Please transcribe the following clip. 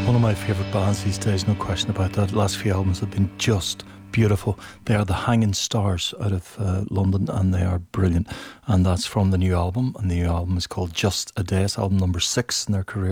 One of my favourite bands these days, no question about that. The last few albums have been just beautiful. They are the Hanging Stars out of London, and they are brilliant. And that's from the new album. And the new album is called Just a Day. It's album number 6 in their career.